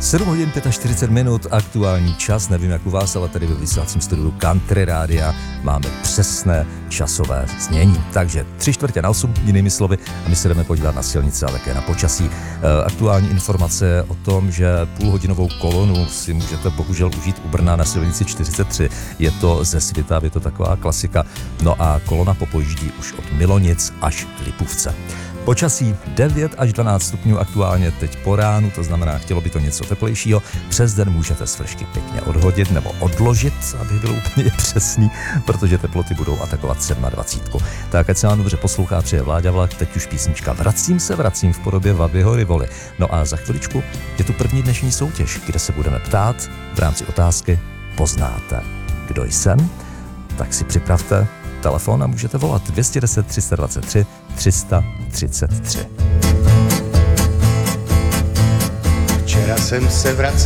7 hodin 45 minut, aktuální čas, nevím jak u vás, ale tady ve vysílacím studiu Country Rádia máme přesné časové znění. Takže 7:45, jinými slovy, a my se jdeme podívat na silnice a také na počasí. Aktuální informace o tom, že půlhodinovou kolonu si můžete bohužel užít u Brna na silnici 43. Je to ze Svitavy, je to taková klasika. No a kolona popojíždí už od Milonic až k Lipovce. Počasí 9 až 12 stupňů aktuálně teď po ránu, to znamená, chtělo by to něco teplejšího. Přes den můžete svršky pěkně odhodit nebo odložit, aby byl úplně přesný, protože teploty budou atakovat 27. Tak ať se vám dobře poslouchá, přeje Vláďa Vlach, teď už písnička Vracím v podobě Vabyho Rivoli. No a za chviličku je tu první dnešní soutěž, kde se budeme ptát v rámci otázky Poznáte, kdo jsem? Tak si připravte telefon a můžete volat 210 323 333. Včera jsem se vracel